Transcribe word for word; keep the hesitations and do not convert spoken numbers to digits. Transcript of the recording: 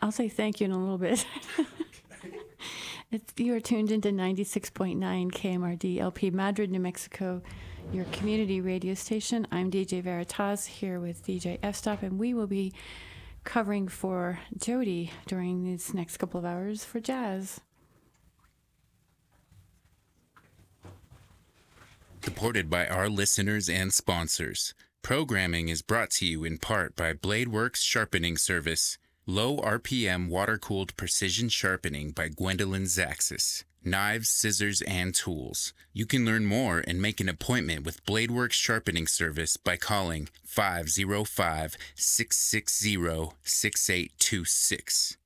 I'll say thank you in a little bit. It's, you are tuned into ninety-six point nine K M R D L P Madrid, New Mexico, your community radio station. I'm D J Veritas here with D J F-Stop, and we will be covering for Jody during these next couple of hours for jazz. Supported by our listeners and sponsors. Programming is brought to you in part by Bladeworks Sharpening Service. Low R P M water-cooled precision sharpening by Gwendolyn Zaxis. Knives, scissors, and tools. You can learn more and make an appointment with Bladeworks Sharpening Service by calling five oh five, six six zero, six eight two six.